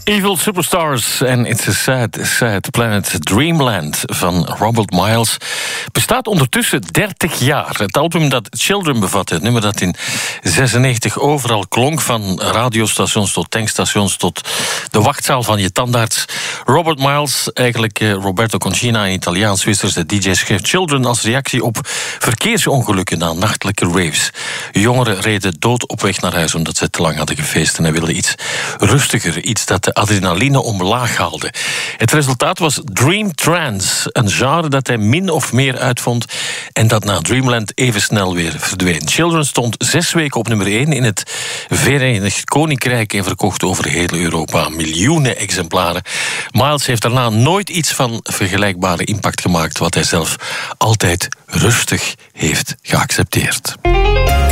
Evil Superstars en It's a Sad, Sad Planet. Dreamland van Robert Miles bestaat ondertussen 30 jaar. Het album dat Children bevatte, het nummer dat in 96 overal klonk, van radiostations tot tankstations tot de wachtzaal van je tandarts. Robert Miles, eigenlijk Roberto Concina in Italiaans-Zwitsers, de DJ schreef Children als reactie op verkeersongelukken na nachtelijke raves. Jongeren reden dood op weg naar huis omdat ze te lang hadden gefeest en hij wilde iets rustiger, iets dat de adrenaline omlaag haalde. Het resultaat was Dream Trance, een genre dat hij min of meer uitvond en dat na Dreamland even snel weer verdween. Children stond 6 weken op nummer 1 in het Verenigd Koninkrijk en verkocht over heel Europa miljoenen exemplaren. Miles heeft daarna nooit iets van vergelijkbare impact gemaakt, wat hij zelf altijd rustig heeft geaccepteerd.